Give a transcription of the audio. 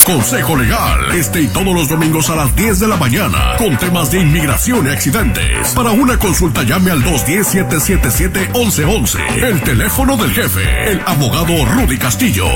consejo legal. Y todos los domingos a las 10 de la mañana con temas de inmigración y accidentes. Para una consulta llame al 210-777-1111. El teléfono del jefe, el abogado Rudy Castillo.